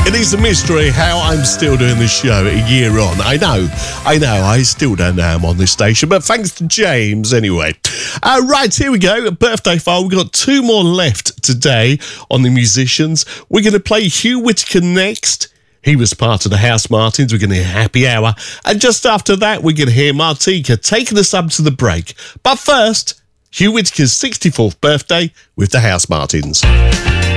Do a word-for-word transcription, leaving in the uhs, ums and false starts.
It is a mystery how I'm still doing this show a year on. I know, I know, I still don't know I'm on this station, but thanks to James anyway. Uh, right, here we go, a birthday file. We've got two more left today on the musicians. We're going to play Hugh Whitaker next. He was part of the House Martins. We're going to hear Happy Hour. And just after that, we're going to hear Martika taking us up to the break. But first, Hugh Whitaker's sixty-fourth birthday with the House Martins.